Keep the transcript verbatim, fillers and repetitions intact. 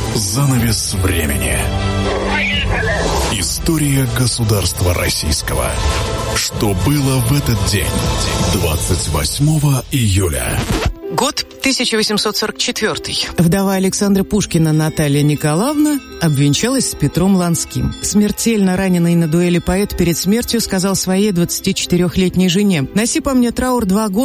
Занавес времени. История государства российского. Что было в этот день, двадцать восьмого июля? Год тысяча восемьсот сорок четвёртый. Вдова Александра Пушкина Наталья Николаевна обвенчалась с Петром Ланским. Смертельно раненый на дуэли поэт перед смертью сказал своей двадцатичетырёхлетней жене: «Носи по мне траур два года,